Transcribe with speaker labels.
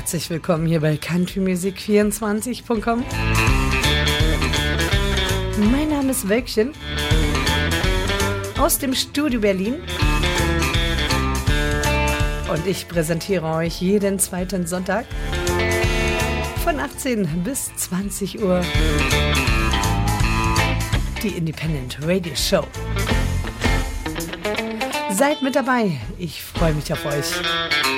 Speaker 1: Herzlich willkommen hier bei countrymusic24.com. Mein Name ist Wölkchen aus dem Studio Berlin und ich präsentiere euch jeden zweiten Sonntag von 18 bis 20 Uhr die Independent Radio Show. Seid mit dabei, ich freue mich auf euch.